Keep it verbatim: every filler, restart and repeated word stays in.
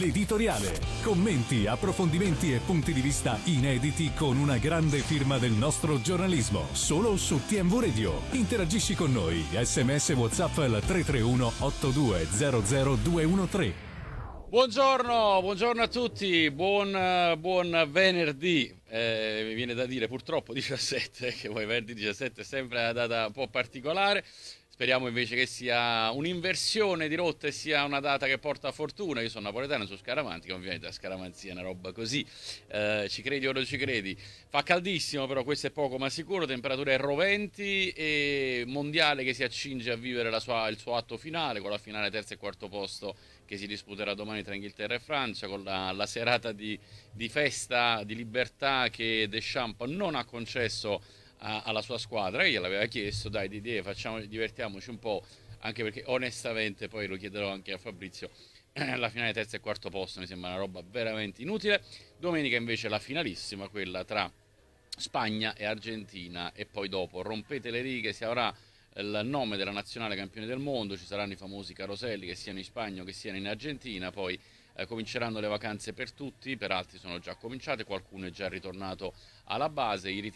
L'editoriale. Commenti, approfondimenti e punti di vista inediti con una grande firma del nostro giornalismo. Solo su T M V Radio. Interagisci con noi. Sms WhatsApp al tre tre uno otto due zero zero due uno tre. Buongiorno, buongiorno a tutti, buon, buon venerdì, eh, mi viene da dire purtroppo diciassette, che poi venerdì diciassette è sempre una data un po' particolare. Speriamo invece che sia un'inversione di rotta e sia una data che porta fortuna. Io sono napoletano, sono scaramantico, ovviamente la scaramanzia è una roba così, eh, ci credi o non ci credi. Fa caldissimo, però questo è poco ma sicuro, temperature roventi e mondiale che si accinge a vivere la sua, il suo atto finale, con la finale terzo e quarto posto che si disputerà domani tra Inghilterra e Francia, con la, la serata di, di festa, di libertà che Deschamps non ha concesso alla sua squadra. Io gliel'aveva chiesto, dai Didier, facciamo, divertiamoci un po', anche perché onestamente, poi lo chiederò anche a Fabrizio, la finale terzo e quarto posto mi sembra una roba veramente inutile. Domenica invece la finalissima, quella tra Spagna e Argentina, e poi dopo rompete le righe, si avrà il nome della nazionale campione del mondo, ci saranno i famosi caroselli che siano in Spagna o che siano in Argentina, poi eh, cominceranno le vacanze per tutti, per altri sono già cominciate, qualcuno è già ritornato alla base, i